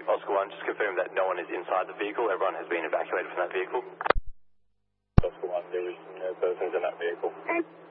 Oscar 1, just confirm that no one is inside the vehicle. Everyone has been evacuated from that vehicle. Oscar 1, there is no persons in that vehicle.